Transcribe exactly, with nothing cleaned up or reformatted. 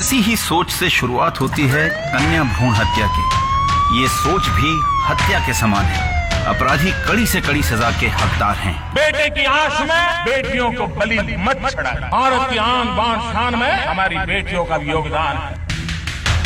ऐसी ही सोच से शुरुआत होती है कन्या भ्रूण हत्या की। ये सोच भी हत्या के समान है। अपराधी कड़ी से कड़ी सजा के हकदार हैं। बेटे की आश में बेटियों को बलि मत चढ़ाना। भारत की आन बान शान में हमारी बेटियों का भी योगदान है।